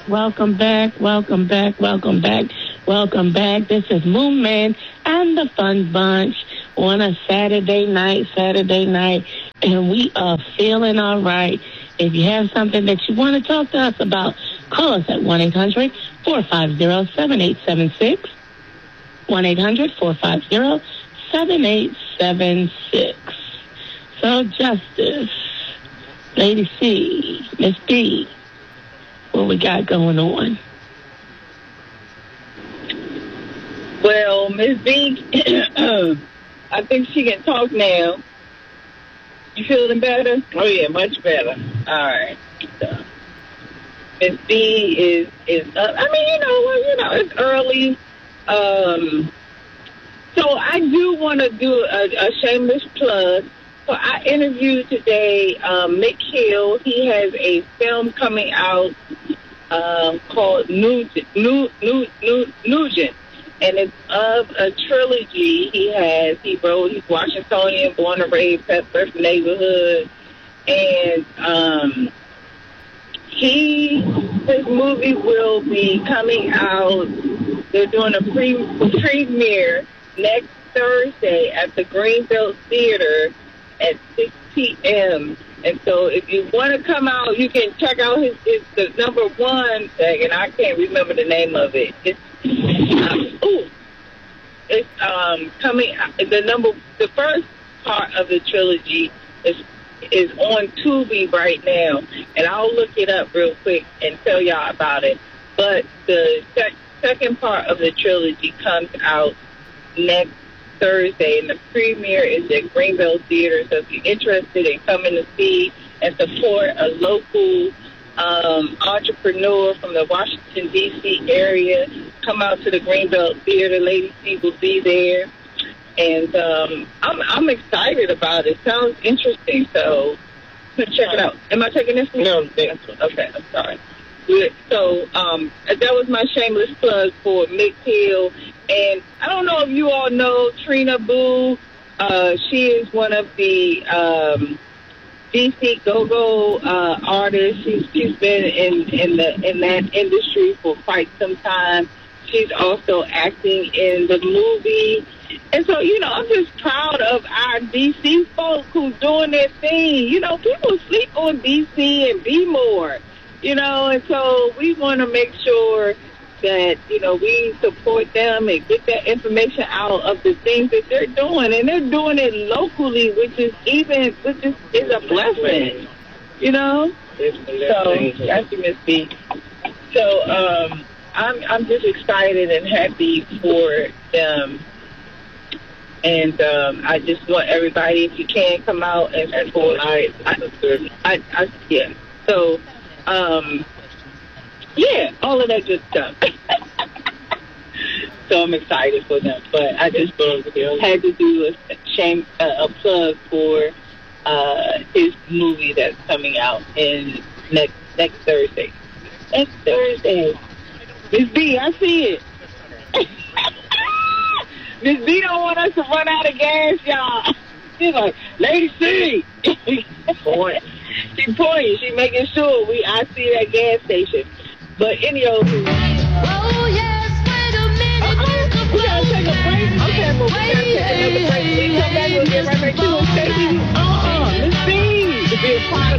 Welcome back, welcome back, welcome back, welcome back. This is Moon Man and the Fun Bunch on a Saturday night, and we are feeling all right. If you have something that you want to talk to us about, call us at 1-800-450-7876, 1-800-450-7876. So, Justice, Lady C, Miss B, what we got going on? Well, Miss B, I think she can talk now. You feeling better? Oh yeah, much better. All right. So, Miss B is up. I mean, it's early. So I do want to do a shameless plug. So I interviewed today Mick Hill. He has a film coming out called Nugent, and it's of a trilogy he has. He's Washingtonian, born and raised, Pepper neighborhood, and his movie will be coming out. They're doing a premiere next Thursday at the Greenbelt Theater at 6 p.m. And so if you want to come out, you can check out the number one tag, and I can't remember the name of it. It's coming. The first part of the trilogy is on Tubi right now, and I'll look it up real quick and tell y'all about it. But the second part of the trilogy comes out next Thursday, and the premiere is at Greenbelt Theater. So if you're interested in coming to see and support a local entrepreneur from the Washington, D.C. area, come out to the Greenbelt Theater. Lady C will be there. And I'm excited about it. Sounds interesting, so check it out. Am I taking this one? No. Okay, I'm sorry. So that was my shameless plug for Mick Hill. And I don't know if you all know Trina Boo. She is one of the DC go-go artists. She's been in that industry for quite some time. She's also acting in the movie. And so, I'm just proud of our DC folk who's doing their thing. People sleep on DC and be more, and so we want to make sure that, we support them and get that information out of the things that they're doing. And they're doing it locally, which is a blessing, So, that's Miss B. So, I'm just excited and happy for them. And I just want everybody, if you can, come out and support. Yeah. So, all of that good stuff. So I'm excited for them. But I just had to do a plug for his movie that's coming out in next Thursday. Next Thursday. Miss B, I see it. Miss B don't want us to run out of gas, y'all. She's like, Lady C. She's pointing. She's making sure I see that gas station. But anyhow, Oh, yes, wait a minute. we gotta take a break. Okay, well, we gotta take another break. When we come back, we'll get right back to it. Miss B, to be a part